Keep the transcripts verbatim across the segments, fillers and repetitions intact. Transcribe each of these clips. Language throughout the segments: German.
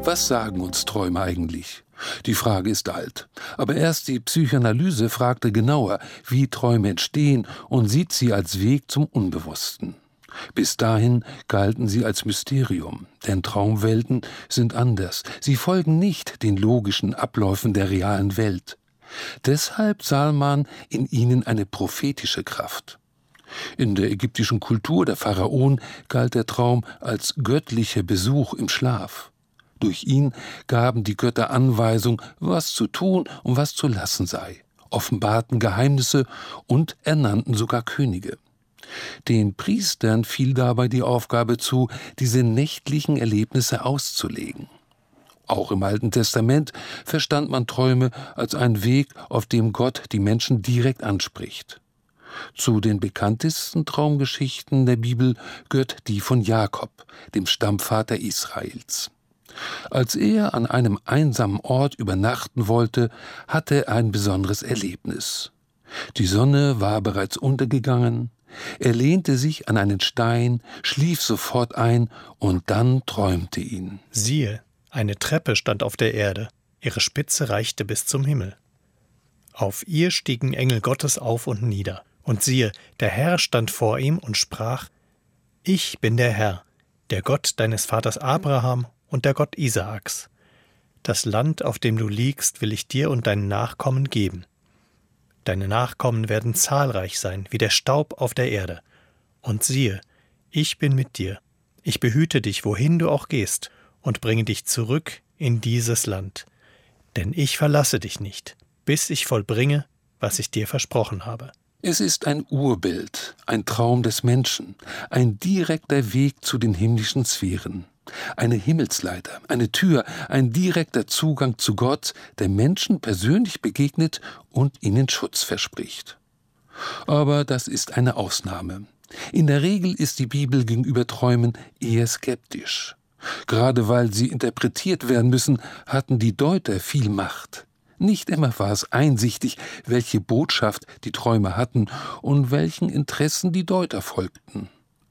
Was sagen uns Träume eigentlich? Die Frage ist alt. Aber erst die Psychoanalyse fragte genauer, wie Träume entstehen und sieht sie als Weg zum Unbewussten. Bis dahin galten sie als Mysterium, denn Traumwelten sind anders. Sie folgen nicht den logischen Abläufen der realen Welt. Deshalb sah man in ihnen eine prophetische Kraft. In der ägyptischen Kultur der Pharaonen galt der Traum als göttlicher Besuch im Schlaf. Durch ihn gaben die Götter Anweisung, was zu tun und was zu lassen sei, offenbarten Geheimnisse und ernannten sogar Könige. Den Priestern fiel dabei die Aufgabe zu, diese nächtlichen Erlebnisse auszulegen. Auch im Alten Testament verstand man Träume als einen Weg, auf dem Gott die Menschen direkt anspricht. Zu den bekanntesten Traumgeschichten der Bibel gehört die von Jakob, dem Stammvater Israels. Als er an einem einsamen Ort übernachten wollte, hatte er ein besonderes Erlebnis. Die Sonne war bereits untergegangen, er lehnte sich an einen Stein, schlief sofort ein und dann träumte ihn. Siehe, eine Treppe stand auf der Erde, ihre Spitze reichte bis zum Himmel. Auf ihr stiegen Engel Gottes auf und nieder. Und siehe, der Herr stand vor ihm und sprach: Ich bin der Herr, der Gott deines Vaters Abraham und der Gott Isaaks. Das Land, auf dem du liegst, will ich dir und deinen Nachkommen geben. Deine Nachkommen werden zahlreich sein, wie der Staub auf der Erde. Und siehe, ich bin mit dir. Ich behüte dich, wohin du auch gehst, und bringe dich zurück in dieses Land. Denn ich verlasse dich nicht, bis ich vollbringe, was ich dir versprochen habe. Es ist ein Urbild, ein Traum des Menschen, ein direkter Weg zu den himmlischen Sphären. Eine Himmelsleiter, eine Tür, ein direkter Zugang zu Gott, der Menschen persönlich begegnet und ihnen Schutz verspricht. Aber das ist eine Ausnahme. In der Regel ist die Bibel gegenüber Träumen eher skeptisch. Gerade weil sie interpretiert werden müssen, hatten die Deuter viel Macht. Nicht immer war es einsichtig, welche Botschaft die Träume hatten und welchen Interessen die Deuter folgten.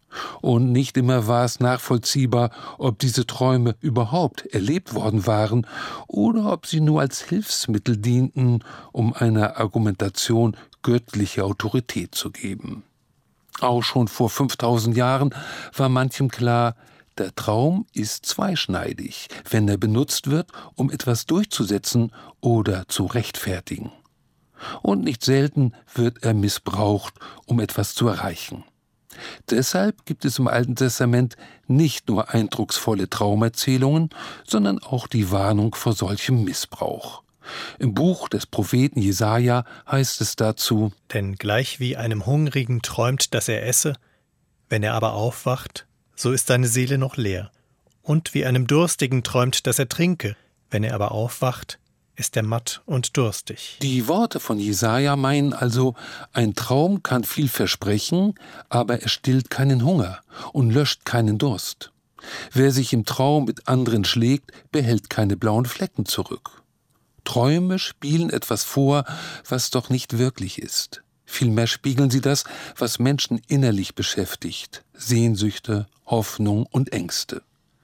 Und nicht immer war es nachvollziehbar, ob diese Träume überhaupt erlebt worden waren oder ob sie nur als Hilfsmittel dienten, um einer Argumentation göttliche Autorität zu geben. Auch schon vor fünftausend Jahren war manchem klar, der Traum ist zweischneidig, wenn er benutzt wird, um etwas durchzusetzen oder zu rechtfertigen. Und nicht selten wird er missbraucht, um etwas zu erreichen. Deshalb gibt es im Alten Testament nicht nur eindrucksvolle Traumerzählungen, sondern auch die Warnung vor solchem Missbrauch. Im Buch des Propheten Jesaja heißt es dazu: Denn gleich wie einem Hungrigen träumt, dass er esse, wenn er aber aufwacht, so ist seine Seele noch leer. Und wie einem Durstigen träumt, dass er trinke, wenn er aber aufwacht, ist er matt und durstig. Die Worte von Jesaja meinen also, ein Traum kann viel versprechen, aber er stillt keinen Hunger und löscht keinen Durst. Wer sich im Traum mit anderen schlägt, behält keine blauen Flecken zurück. Träume spielen etwas vor, was doch nicht wirklich ist. Vielmehr spiegeln sie das, was Menschen innerlich beschäftigt: Sehnsüchte, Hoffnung und Ängste.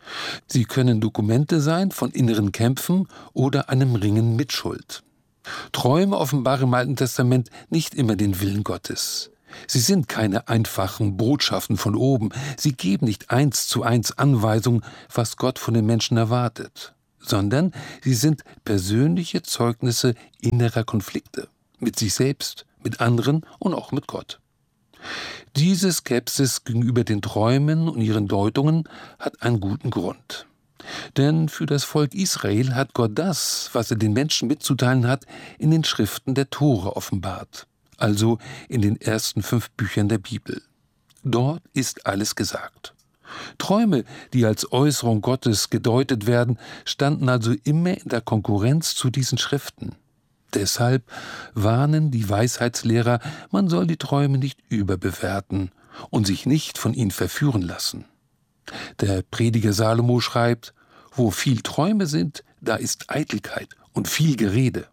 Sie können Dokumente sein von inneren Kämpfen oder einem Ringen mit Schuld. Träume offenbaren im Alten Testament nicht immer den Willen Gottes. Sie sind keine einfachen Botschaften von oben. Sie geben nicht eins zu eins Anweisungen, was Gott von den Menschen erwartet, sondern sie sind persönliche Zeugnisse innerer Konflikte mit sich selbst, mit anderen und auch mit Gott. Diese Skepsis gegenüber den Träumen und ihren Deutungen hat einen guten Grund. Denn für das Volk Israel hat Gott das, was er den Menschen mitzuteilen hat, in den Schriften der Tora offenbart, also in den ersten fünf Büchern der Bibel. Dort ist alles gesagt. Träume, die als Äußerung Gottes gedeutet werden, standen also immer in der Konkurrenz zu diesen Schriften. Deshalb warnen die Weisheitslehrer, man soll die Träume nicht überbewerten und sich nicht von ihnen verführen lassen. Der Prediger Salomo schreibt: Wo viel Träume sind, da ist Eitelkeit und viel Gerede.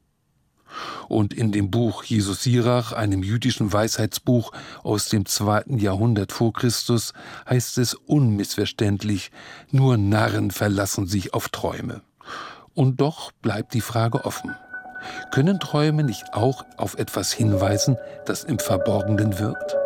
Und in dem Buch Jesus Sirach, einem jüdischen Weisheitsbuch aus dem zweiten Jahrhundert vor Christus, heißt es unmissverständlich: Nur Narren verlassen sich auf Träume. Und doch bleibt die Frage offen. Können Träume nicht auch auf etwas hinweisen, das im Verborgenen wirkt?